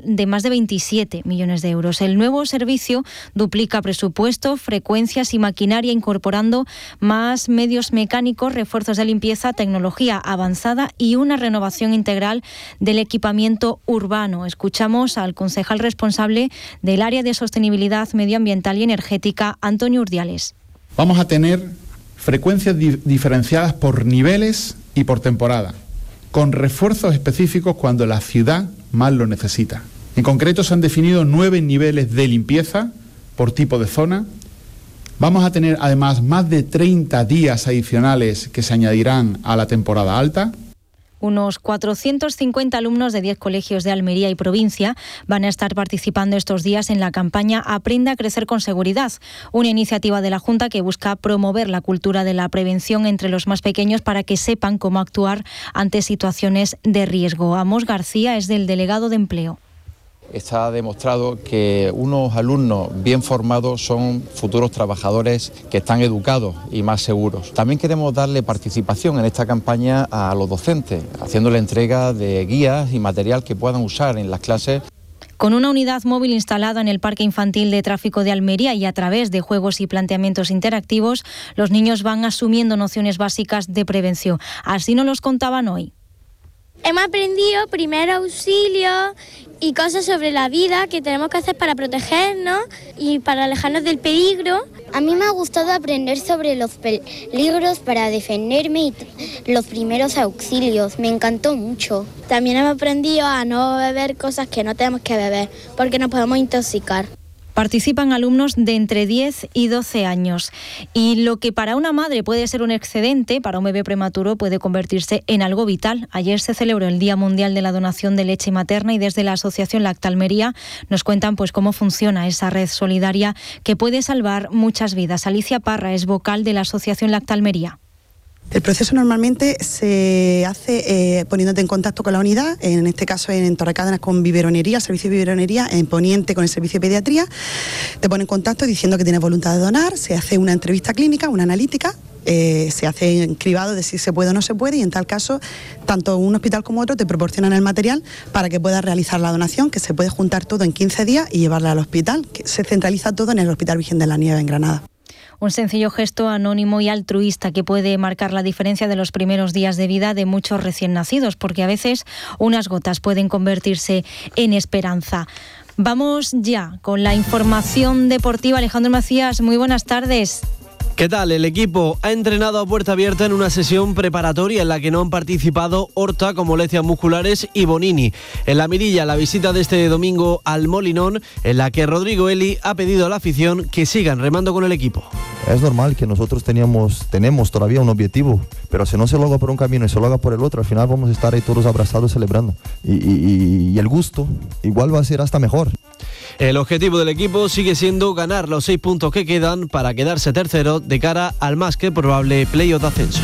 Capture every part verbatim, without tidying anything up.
de más de veintisiete millones de euros. El nuevo servicio duplica presupuesto, frecuencias y maquinaria, incorporando más medios mecánicos, refuerzos de limpieza, tecnología avanzada y una renovación integral del equipamiento urbano. Escuchamos al concejal responsable del área de sostenibilidad medioambiental y energética, Antonio Urdiales. Vamos a tener frecuencias di- diferenciadas por niveles y por temporada, con refuerzos específicos cuando la ciudad más lo necesita. En concreto se han definido nueve niveles de limpieza por tipo de zona. Vamos a tener además más de treinta días adicionales que se añadirán a la temporada alta. Unos cuatrocientos cincuenta alumnos de diez colegios de Almería y provincia van a estar participando estos días en la campaña Aprende a crecer con seguridad, una iniciativa de la Junta que busca promover la cultura de la prevención entre los más pequeños para que sepan cómo actuar ante situaciones de riesgo. Amos García es del delegado de Empleo. Está demostrado que unos alumnos bien formados son futuros trabajadores que están educados y más seguros. También queremos darle participación en esta campaña a los docentes, haciéndole entrega de guías y material que puedan usar en las clases. Con una unidad móvil instalada en el Parque Infantil de Tráfico de Almería y a través de juegos y planteamientos interactivos, los niños van asumiendo nociones básicas de prevención. Así nos los contaban hoy. Hemos aprendido primer auxilio y cosas sobre la vida que tenemos que hacer para protegernos y para alejarnos del peligro. A mí me ha gustado aprender sobre los peligros para defenderme y los primeros auxilios. Me encantó mucho. También hemos aprendido a no beber cosas que no tenemos que beber porque nos podemos intoxicar. Participan alumnos de entre diez y doce años. Y lo que para una madre puede ser un excedente, para un bebé prematuro puede convertirse en algo vital. Ayer se celebró el Día Mundial de la Donación de Leche Materna y desde la Asociación Lacta Almería nos cuentan pues cómo funciona esa red solidaria que puede salvar muchas vidas. Alicia Parra es vocal de la Asociación Lacta Almería. El proceso normalmente se hace eh, poniéndote en contacto con la unidad, en este caso en Torrecádenas con biberonería, servicio de biberonería, en Poniente con el servicio de pediatría. Te pone en contacto diciendo que tienes voluntad de donar, se hace una entrevista clínica, una analítica, eh, se hace en cribado de si se puede o no se puede y en tal caso tanto un hospital como otro te proporcionan el material para que puedas realizar la donación, que se puede juntar todo en quince días y llevarla al hospital, que se centraliza todo en el Hospital Virgen de la Nieve en Granada. Un sencillo gesto anónimo y altruista que puede marcar la diferencia de los primeros días de vida de muchos recién nacidos, porque a veces unas gotas pueden convertirse en esperanza. Vamos ya con la información deportiva. Alejandro Macías, muy buenas tardes. ¿Qué tal? El equipo ha entrenado a puerta abierta en una sesión preparatoria en la que no han participado Horta con molestias musculares y Bonini. En la mirilla, la visita de este domingo al Molinón, en la que Rodrigo Eli ha pedido a la afición que sigan remando con el equipo. Es normal que nosotros teníamos, tenemos todavía un objetivo, pero si no se lo haga por un camino y se lo haga por el otro, al final vamos a estar ahí todos abrazados celebrando. Y, y, y el gusto igual va a ser hasta mejor. El objetivo del equipo sigue siendo ganar los seis puntos que quedan para quedarse tercero de cara al más que probable playoff de ascenso.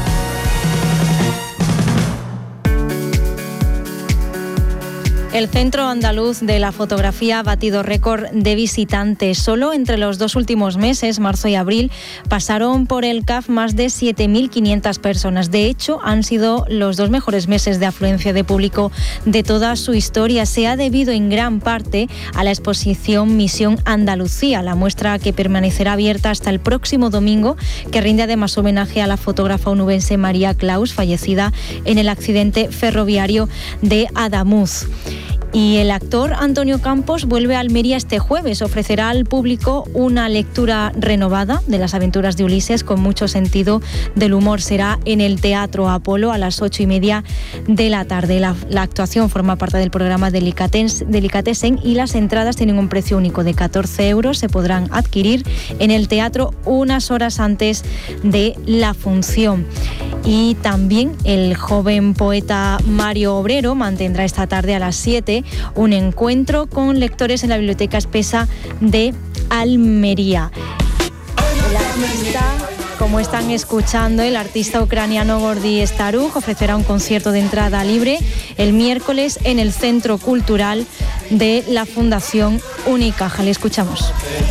El Centro Andaluz de la Fotografía ha batido récord de visitantes. Solo entre los dos últimos meses, marzo y abril, pasaron por el C A F más de siete mil quinientas personas. De hecho, han sido los dos mejores meses de afluencia de público de toda su historia. Se ha debido en gran parte a la exposición Misión Andalucía, la muestra que permanecerá abierta hasta el próximo domingo, que rinde además homenaje a la fotógrafa onubense María Claus, fallecida en el accidente ferroviario de Adamuz. Y el actor Antonio Campos vuelve a Almería este jueves. Ofrecerá al público una lectura renovada de las aventuras de Ulises con mucho sentido del humor. Será en el Teatro Apolo a las ocho y media de la tarde. La, la actuación forma parte del programa Delicatessen y las entradas tienen un precio único de catorce euros. Se podrán adquirir en el teatro unas horas antes de la función. Y también el joven poeta Mario Obrero mantendrá esta tarde a las siete un encuentro con lectores en la Biblioteca Espesa de Almería. El artista, como están escuchando, el artista ucraniano Gordy Starug ofrecerá un concierto de entrada libre el miércoles en el Centro Cultural de la Fundación Unicaja. Le escuchamos.